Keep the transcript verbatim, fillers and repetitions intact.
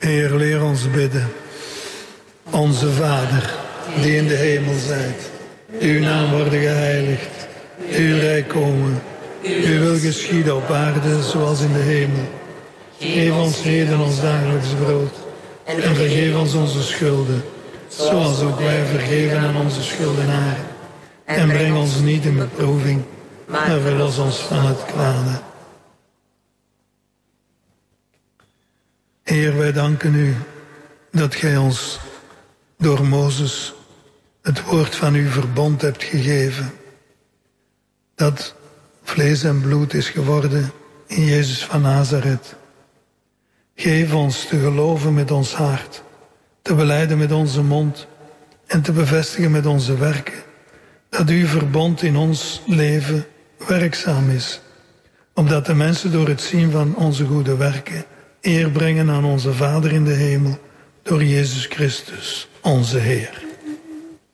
Heer, leer ons bidden. Onze Vader, die in de hemel zijt. Uw naam worden geheiligd. Uw rijk komen. Uw wil geschieden op aarde zoals in de hemel. Geef ons heden ons dagelijks brood. En vergeef ons onze schulden. Zoals ook wij vergeven aan onze schuldenaren. En breng ons niet in beproeving, maar verlos ons van het kwade. Heer, wij danken u dat gij ons door Mozes het woord van uw verbond hebt gegeven. Dat vlees en bloed is geworden in Jezus van Nazareth. Geef ons te geloven met ons hart, te belijden met onze mond en te bevestigen met onze werken, dat uw verbond in ons leven werkzaam is, opdat de mensen door het zien van onze goede werken eer brengen aan onze Vader in de hemel, door Jezus Christus, onze Heer.